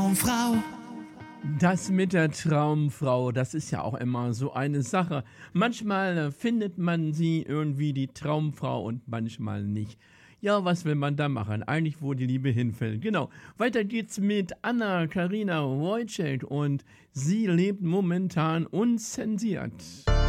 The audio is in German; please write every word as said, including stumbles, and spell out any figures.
Traumfrau. Das mit der Traumfrau, das ist ja auch immer so eine Sache. Manchmal äh, findet man sie irgendwie, die Traumfrau, und manchmal nicht. Ja, was will man da machen? Eigentlich, wo die Liebe hinfällt. Genau. Weiter geht's mit Anna-Karina Wojcik und sie lebt momentan unzensiert.